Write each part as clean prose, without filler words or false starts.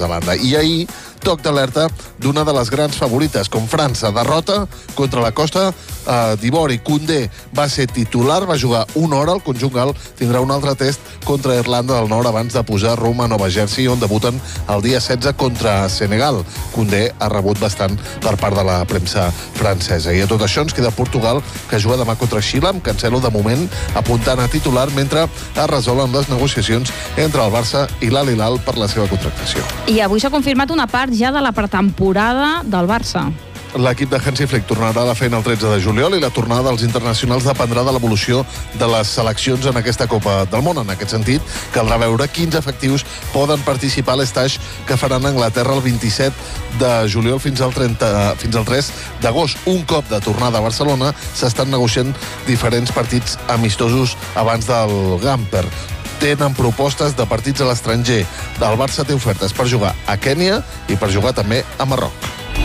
Zelanda. I ahir, toc d'alerta d'una de les grans favorites, com França. Derrota contra la Costa d'Ivori. Koundé va ser titular, va jugar una hora. El conjunt gal tindrà un altre test contra Irlanda del Nord abans de pujar rumb a Nova Jersey, on debuten el dia 16 contra Senegal. Koundé ha rebut bastant per part de la premsa francesa. I a tot això ens queda Portugal, que juga demà contra Xile, amb Cancelo de moment apuntant a titular, mentre es resolen les negociacions entre el Barça i l'Al-Hilal per la seva contractació. I avui s'ha confirmat una part ja de la pretemporada del Barça. L'equip de Hansi Flick tornarà a la feina el 13 de juliol i la tornada dels internacionals dependrà de l'evolució de les seleccions en aquesta Copa del Món. En aquest sentit, caldrà veure quins efectius poden participar a l'estage que faran a Anglaterra el 27 de juliol fins al 3 d'agost. Un cop de tornada a Barcelona, s'estan negociant diferents partits amistosos abans del Gamper. Tenen propostes de partits a l'estranger. El Barça té ofertes per jugar a Kènia i per jugar també a Marroc.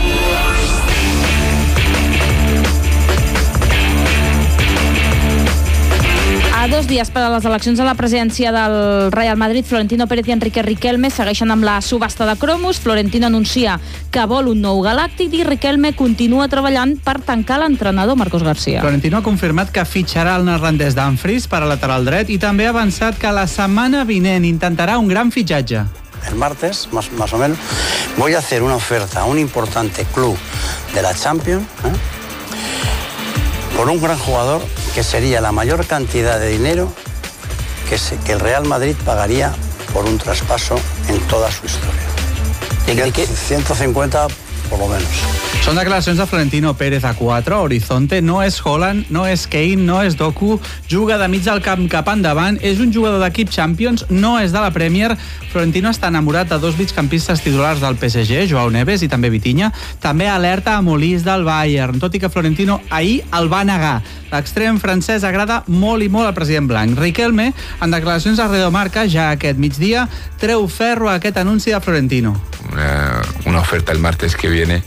A 2 dies per a les eleccions a la presidència del Real Madrid, Florentino Pérez i Enrique Riquelme segueixen amb la subhasta de cromos. Florentino anuncia que vol un nou galàctic i Riquelme continua treballant per tancar l'entrenador Marcos García. Florentino ha confirmat que fitxarà el neerlandès Dumfries per a lateral dret i també ha avançat que la setmana vinent intentarà un gran fitxatge. El martes, más o menos, voy a hacer una oferta a un importante club de la Champions, por un gran jugador que sería la mayor cantidad de dinero que el Real Madrid pagaría por un traspaso en toda su historia. 150 por lo menos. Són declaracions de Florentino Pérez a 4. Horizonte no és Haaland, no és Kane, no és Doku. Juga de mig del camp cap endavant. És un jugador d'equip Champions, no és de la Premier. Florentino està enamorat de 2 migcampistes titulars del PSG, Joao Neves i també Vitinha. També alerta a Molís del Bayern, tot i que Florentino ahir el va negar. L'extrem francès agrada molt i molt al president blanc. Riquelme, en declaracions a Radio Marca, ja aquest migdia, treu ferro a aquest anunci de Florentino. Una oferta el martes que viene,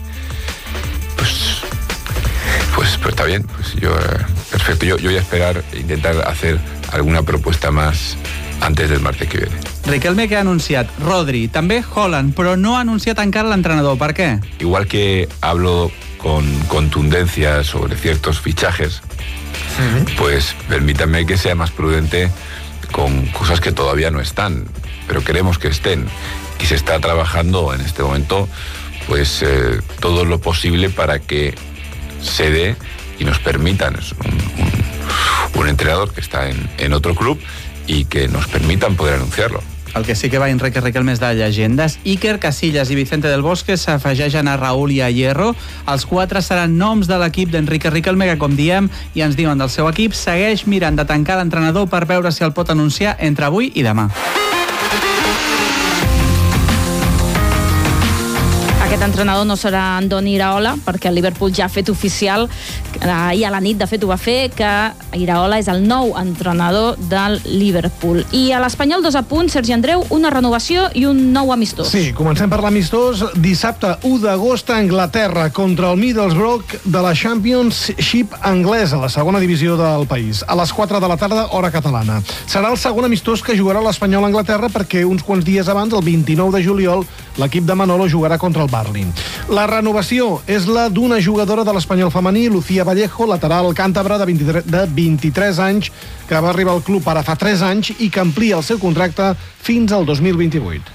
pues está bien. Perfecto. Yo voy a esperar e intentar hacer alguna propuesta más antes del martes que viene. Riquelme, que ha anunciat Rodri, també Haaland, però no ha anunciat encara l'entrenador. Per què? Igual que hablo con contundencia sobre ciertos fichajes, pues permítanme que sea más prudente con cosas que todavía no están, pero queremos que estén. Y se está trabajando en este momento pues todo lo posible para que se dé y nos permitan un entrenador que está en otro club y que nos permitan poder anunciarlo. El que sí que va Enrique Riquelme és de llegendes. Iker Casillas i Vicente del Bosque s'afegeixen a Raúl i a Hierro. Els 4 seran noms de l'equip d'Enrique Riquelme, que, com diem, i ens diuen del seu equip, segueix mirant de tancar l'entrenador per veure si el pot anunciar entre avui i demà. Aquest entrenador no serà Andoni Iraola, perquè el Liverpool ja ha fet oficial, ahir a la nit de fet ho va fer, que Iraola és el nou entrenador del Liverpool. I a l'Espanyol, 2 apunts, Sergi Andreu, una renovació i un nou amistós. Sí, comencem per l'amistós. Dissabte 1 d'agost a Anglaterra contra el Middlesbrough de la Championship anglesa, la segona divisió del país, a les 4 de la tarda, hora catalana. Serà el segon amistós que jugarà l'Espanyol a Anglaterra, perquè uns quants dies abans, el 29 de juliol, l'equip de Manolo jugarà contra el Burnley. La renovació és la d'una jugadora de l'Espanyol femení, Lucía Vallejo, lateral càntabra de 23 anys, que va arribar al club ara fa 3 anys i que amplia el seu contracte fins al 2028.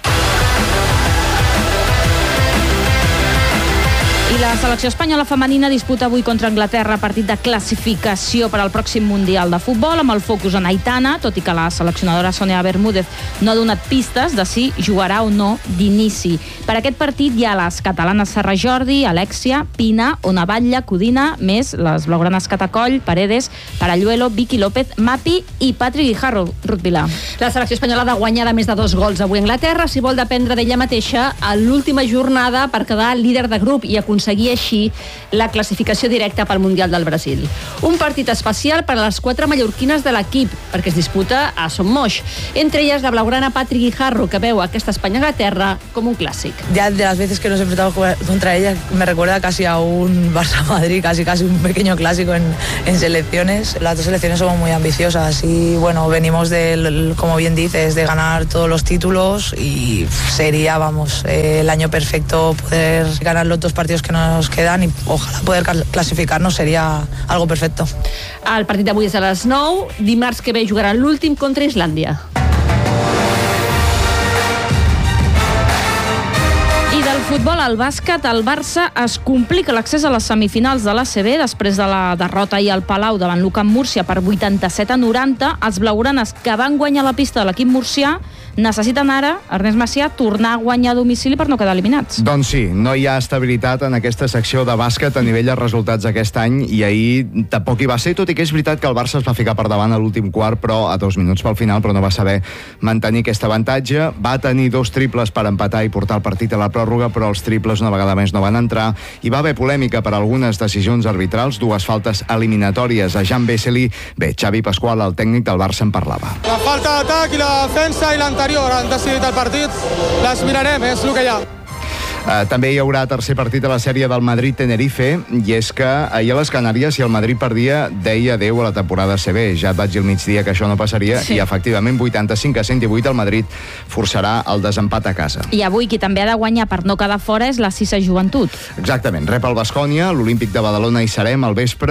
I la selecció espanyola femenina disputa avui contra Anglaterra partit de classificació per al pròxim Mundial de Futbol, amb el focus en Aitana, tot i que la seleccionadora Sonia Bermúdez no ha donat pistes de si jugarà o no d'inici. Per aquest partit hi ha les catalanes Serra Jordi, Alexia, Pina, Ona Batlle, Codina, més les blaugranes Catacoll, Paredes, Paralluelo, Vicky López, Mapi i Patri Guijarro. Ruth Vilà. La selecció espanyola ha de guanyar de més de 2 gols avui a Anglaterra si vol dependre d'ella mateixa a l'última jornada per quedar líder de grup i aconseguir aconseguir així la classificació directa pel Mundial del Brasil. Un partit especial per a les 4 mallorquines de l'equip, perquè es disputa a Son Moix. Entre ellas la blaugrana Patri Guijarro, que veu aquesta Espanya-Anglaterra com un clàssic. Ya de las veces que nos he enfrentado contra ella me recuerda casi a un Barça-Madrid, casi un pequeño clásico en selecciones. Las dos selecciones somos muy ambiciosas y bueno, venimos como bien dices, de ganar todos los títulos y sería, el año perfecto poder ganar los 2 partidos que nos quedan y ojalá poder clasificarnos sería algo perfecto. El partit d'avui és a les 9, dimarts que ve jugarà l'últim contra Islàndia. Futbol, al bàsquet, el Barça es complica l'accés a les semifinals de l'ACB després de la derrota ahir al Palau davant l'UCAM Múrcia per 87-90. Els blaugranes que van guanyar la pista de l'equip murcià necessiten ara, Ernest Macià, tornar a guanyar a domicili per no quedar eliminats. Doncs sí, no hi ha estabilitat en aquesta secció de bàsquet a nivell de resultats aquest any i ahir tampoc hi va ser, tot i que és veritat que el Barça es va ficar per davant a l'últim quart, però a 2 minuts pel final, però no va saber mantenir aquest avantatge. Va tenir 2 triples per empatar i portar el partit a la pròrroga, però els triples una vegada més no van entrar. Hi va haver polèmica per algunes decisions arbitrals, 2 faltes eliminatòries a Jan Vesely. Bé, Xavi Pasqual, el tècnic del Barça, en parlava. La falta d'atac i la defensa i l'anterior han decidit el partit, les mirarem, és el que hi ha. També hi haurà tercer partit a la sèrie del Madrid-Tenerife, i és que ahir a les Canàries, si el Madrid perdia, deia adeu a la temporada CB. Ja et vaig dir al migdia que això no passaria, sí. I efectivament 85-118 el Madrid forçarà el desempat a casa. I avui qui també ha de guanyar per no quedar fora és la Sisa Joventut. Exactament, rep el Baskonia, l'Olímpic de Badalona hi serem al vespre.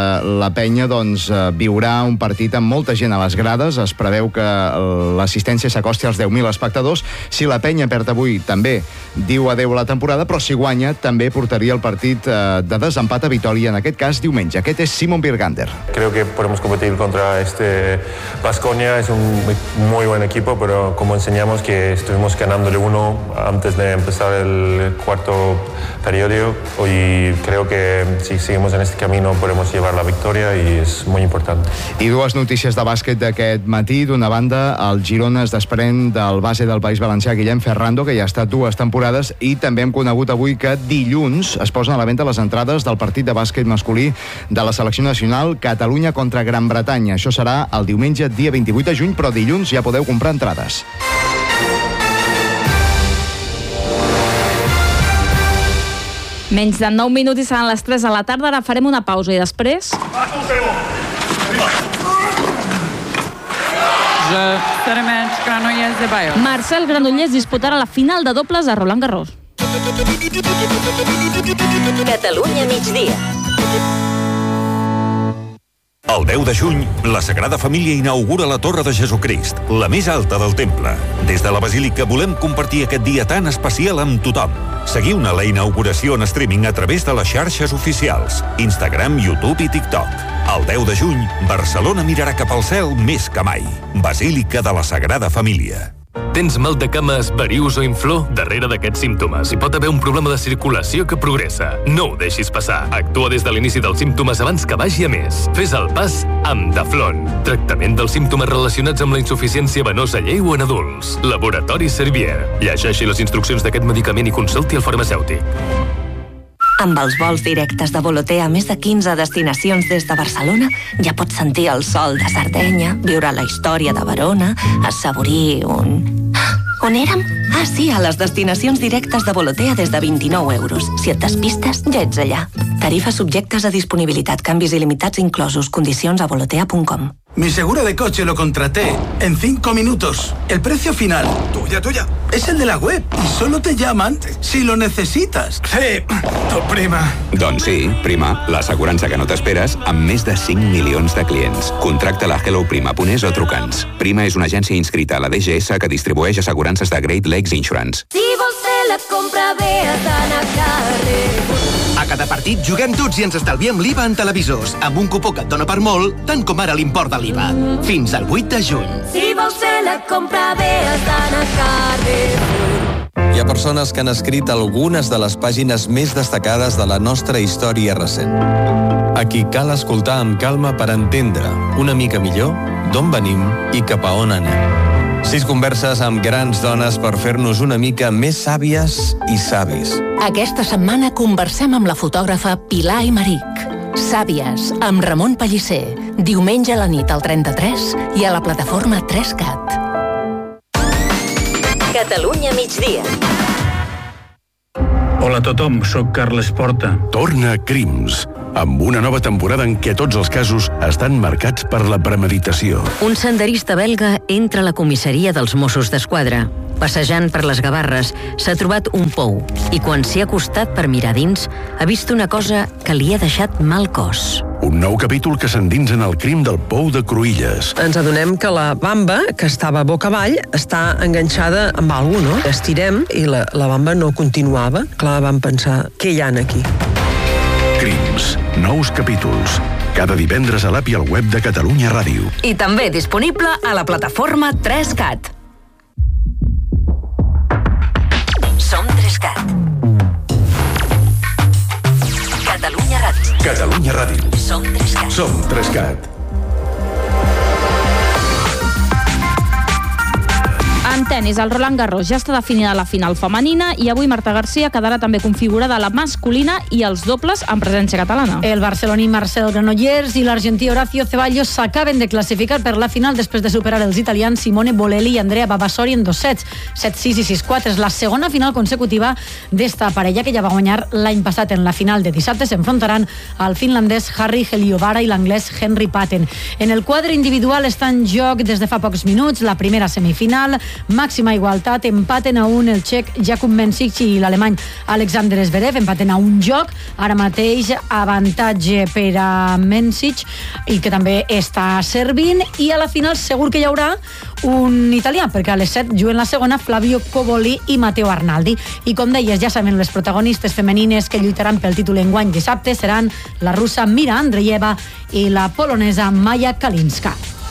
La penya viurà un partit amb molta gent a les grades, es preveu que l'assistència s'acosti als 10.000 espectadors. Si la penya perd avui, també diu adeu la temporada, però si guanya també portaria el partit de desempat a Vitòria, en aquest cas diumenge. Aquest és Simon Birgander. Creo que podemos competir contra este Baskonia, es un muy buen equipo, pero como enseñamos que estuvimos ganándole 1 antes de empezar el cuarto periodo, y creo que si seguimos en este camino podemos llevar la victoria y es muy importante. I 2 notícies de bàsquet d'aquest matí. D'una banda, el Girona es desprèn del base del País Valencià, Guillem Ferrando, que ja ha estat 2 temporades, i també hem conegut avui que dilluns es posen a la venda les entrades del partit de bàsquet masculí de la selecció nacional Catalunya contra Gran Bretanya. Això serà el diumenge, dia 28 de juny, però dilluns ja podeu comprar entrades. Menys de 9 minuts i seran les 3 de la tarda. Ara farem una pausa i després... Marcel Granollers disputarà la final de dobles a Roland Garros. Catalunya migdia. El 10 de juny, la Sagrada Família inaugura la Torre de Jesucrist, la més alta del temple. Des de la Basílica volem compartir aquest dia tan especial amb tothom. Seguiu-ne la inauguració en streaming a través de les xarxes oficials, Instagram, YouTube i TikTok. El 10 de juny, Barcelona mirarà cap al cel més que mai. Basílica de la Sagrada Família. Tens mal de cames, varius o inflor? Darrere d'aquests símptomes hi pot haver un problema de circulació que progressa. No ho deixis passar. Actua des de l'inici dels símptomes abans que vagi a més. Fes el pas amb Daflon. Tractament dels símptomes relacionats amb la insuficiència venosa lleu en adults. Laboratori Servier. Llegeixi les instruccions d'aquest medicament i consulti el farmacèutic. Amb els vols directes de Volotea a més de 15 destinacions des de Barcelona, ja pots sentir el sol de Sardenya, viure la història de Verona, assaborir un... On érem? Ah, sí, a les destinacions directes de Volotea des de 29 euros. Si et despistes, ja ets allà. Tarifes subjectes a disponibilitat, canvis il·limitats inclosos, condicions a volotea.com. Mi seguro de coche lo contraté en 5 minutos. El precio final, tuya, es el de la web y solo te llaman si lo necesitas. Sí, tu prima. Doncs sí, Prima, l'assegurança que no t'esperes amb més de 5 milions de clients. Contracta-la a helloprima.es o truca'ns. Prima és una agència inscrita a la DGS que distribueix assegurances de Great Lakes Insurance. Si vols fer la compra bé, has d'anar a Carrefour. A cada partit juguem tots i ens estalviem l'IVA en televisors, amb un cupó que et dona per molt, tant com ara l'import de l'IVA. Fins al 8 de juny. Si vols fer la compra bé, has d'anar a Carrefour. Hi ha persones que han escrit algunes de les pàgines més destacades de la nostra història recent. A qui cal escoltar amb calma per entendre una mica millor d'on venim i cap a on anem. 6 converses amb grans dones per fer-nos una mica més sàvies i savis. Aquesta setmana conversem amb la fotògrafa Pilar Aymeric. Sàvies, amb Ramon Pellicer. Diumenge a la nit al 33 i a la plataforma 3CAT. Catalunya migdia. Hola a tothom, sóc Carles Porta. Torna Crims, amb una nova temporada en què tots els casos estan marcats per la premeditació. Un senderista belga entra a la comissaria dels Mossos d'Esquadra. Passejant per les Gavarres, s'ha trobat un pou i quan s'hi ha acostat per mirar dins, ha vist una cosa que li ha deixat mal cos. Un nou capítol que s'endins en el crim del pou de Cruïlles. Ens adonem que la bamba, que estava boca avall, està enganxada amb alguna cosa, no? Estirem i la bamba no continuava. Clar, vam pensar, què hi ha aquí? Crims, nous capítols. Cada divendres a l'app i al web de Catalunya Ràdio. I també disponible a la plataforma 3CAT. Som 3CAT. Catalunya Ràdio. Catalunya Ràdio. Som 3CAT. Som 3CAT. En tenis, el Roland Garros ja està definida la final femenina i avui Marta García quedarà també configurada la masculina i els dobles en presència catalana. El barceloní Marcel Granollers i l'argentí Horacio Ceballos s'acaben de classificar per la final després de superar els italians Simone Bolelli i Andrea Babassori en 2 sets, 7-6 i 6-4. És la segona final consecutiva d'esta parella que ja va guanyar l'any passat. En la final de dissabte s'enfrontaran el finlandès Harri Heliovara i l'anglès Henry Patten. En el quadre individual està en joc des de fa pocs minuts la primera semifinal. Màxima igualtat, empaten a 1 el txec Jakub Mensik i l'alemany Alexander Zverev, empaten a 1 joc, ara mateix avantatge per a Mensik i que també està servint, i a la final segur que hi haurà un italià, perquè a les 7 juguen la segona Flavio Coboli i Matteo Arnaldi. I com deies, ja saben, les protagonistes femenines que lluitaran pel títol enguany dissabte seran la russa Mira Andreeva i la polonesa Maja Kalinska.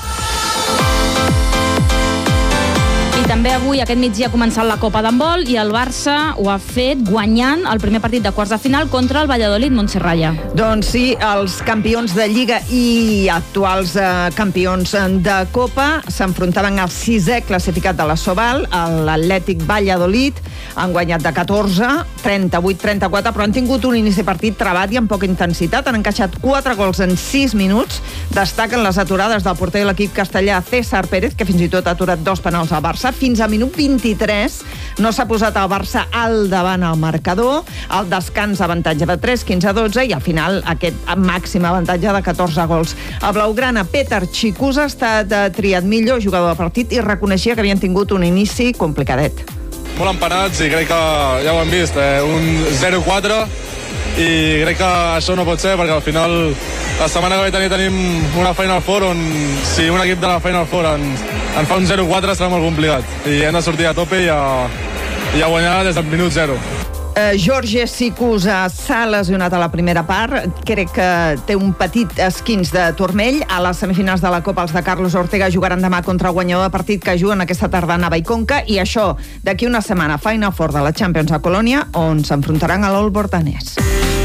I també avui, aquest migdia, ha començat la Copa d'Handbol i el Barça ho ha fet guanyant el primer partit de quarts de final contra el Valladolid. Montserralla. Doncs sí, els campions de Lliga i actuals campions de Copa s'enfrontaven al 6è classificat de la Sobal, l'Atlètic Valladolid. Han guanyat de 14, 38-34, però han tingut un inici de partit trebat i amb poca intensitat. Han encaixat 4 gols en 6 minuts. Destaquen les aturades del porter de l'equip castellà César Pérez, que fins i tot ha aturat 2 penals al Barça. Fins a minut 23 no s'ha posat el Barça al davant al marcador. Al descans avantatge de 3, 15-12, i al final aquest màxim avantatge de 14 gols. El blaugrana Petar Chicuza ha estat triat millor jugador del partit i reconeixia que havien tingut un inici complicadet. Molt empanats i crec que ja ho hem vist, un 0-4, i crec que això no pot ser perquè al final la setmana que ve tenim una Final Four on si un equip de la Final Four en fa un 0-4 serà molt complicat i hem de sortir a tope i a guanyar des del minut 0. Jorge Sicusa s'ha lesionat a la primera part, crec que té un petit esquinç de turmell. A les semifinals de la Copa els de Carlos Ortega jugaran demà contra el guanyador de partit que juguen aquesta tarda a Nava i Conca, i això d'aquí una setmana Final Four de la Champions a Colònia, on s'enfrontaran a l'Old Bordanès.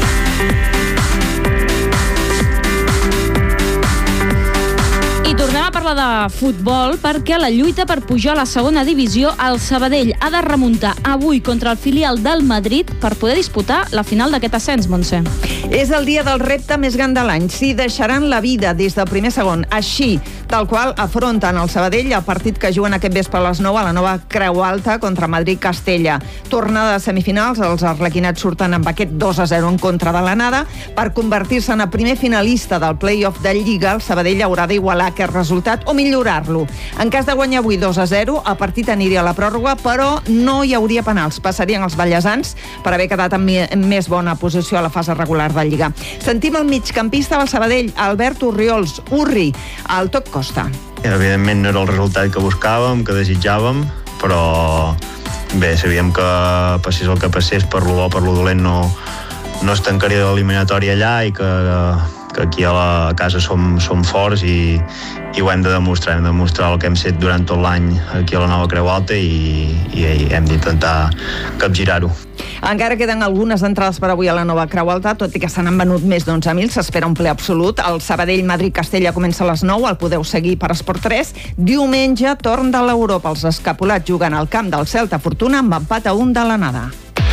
I tornem a parlar de futbol perquè la lluita per pujar a la segona divisió, el Sabadell ha de remuntar avui contra el filial del Madrid per poder disputar la final d'aquest ascens, Montse. És el dia del repte més gran de l'any. S'hi deixaran la vida des del primer segon. Així, tal qual, afronten el Sabadell el partit que juguen aquest vespre a les 9 a la nova Creu Alta contra Madrid-Castella. Tornada de semifinals, els arlequinats surten amb aquest 2-0 en contra de l'anada. Per convertir-se en el primer finalista del play-off de Lliga, el Sabadell haurà d'igualar aquest resultat o millorar-lo. En cas de guanyar avui 2-0, el partit aniria a la pròrroga, però no hi hauria penals. Passarien els ballesans per haver quedat en més bona posició a la fase regular de Lliga. Sentim el migcampista del Sabadell, Albert Urriols. Urri, al tot costa. Evidentment no era el resultat que buscàvem, que desitjàvem, però bé, sabíem que passés el que passés, per lo bo, per lo dolent, no es tancaria l'eliminatòria allà i que aquí a casa som forts i ho hem de demostrar. Hem de demostrar el que hem fet durant tot l'any aquí a la nova Creu Alta i hem d'intentar capgirar-ho. Encara queden algunes entrades per avui a la nova Creu Alta, tot i que se n'han venut més d'11.000, s'espera un ple absolut. El Sabadell-Madrid-Castella comença a les 9, el podeu seguir per Esport 3. Diumenge, torn de l'Europa. Els escapulats juguen al camp del Celta Fortuna amb empat a 1 de l'anada.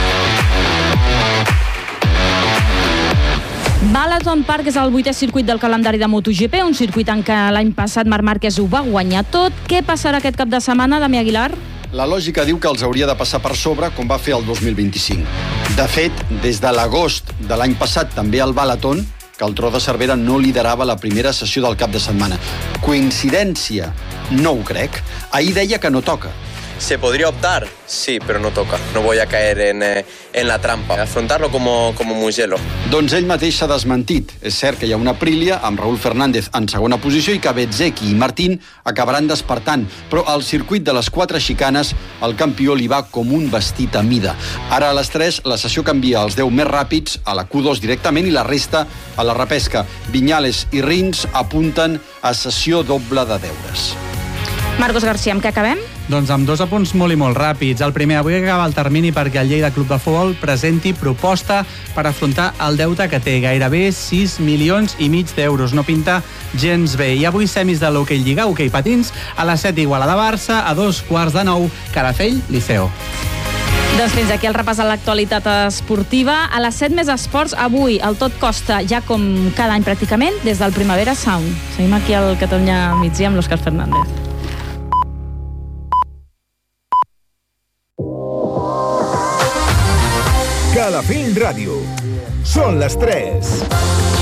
Balaton Park és el 8è circuit del calendari de MotoGP, un circuit en què l'any passat Marc Márquez ho va guanyar tot. Què passarà aquest cap de setmana, Damià Aguilar? La lògica diu que els hauria de passar per sobre, com va fer el 2025. De fet, des de l'agost de l'any passat, també el Balaton, que el Tro de Cervera no liderava la primera sessió del cap de setmana. Coincidència? No ho crec. Ahir deia que no toca. ¿Se podría optar? Sí, pero no toca. No voy a caer en la trampa. Afrontarlo como Mugello. Doncs ell mateix s'ha desmentit. És cert que hi ha una Aprilia amb Raúl Fernández en segona posició i que Bezzecchi i Martín acabaran despertant. Però al circuit de les 4 xicanes el campió li va com un vestit a mida. Ara a les 3 la sessió canvia els 10 més ràpids a la Q2 directament i la resta a la repesca. Viñales i Rins apunten a sessió doble de deures. Marcos García, amb què acabem? Doncs amb 2 apunts molt i molt ràpids. El primer, avui acaba el termini perquè el Lleida Club de Futbol presenti proposta per afrontar el deute que té, gairebé 6,5 milions d'euros. No pinta gens bé. I avui semis de l'hoquei Lliga, hoquei patins, a les 7 Igualada Barça, a 2:15, Calafell, Liceo. Doncs fins aquí el repàs a l'actualitat esportiva. A les 7 més esports, avui el Tot Costa, ja com cada any pràcticament, des del Primavera Sound. Seguim aquí al Catalunya Migdia amb l'Òscar Fernández. Calafell Ràdio. Són les 3.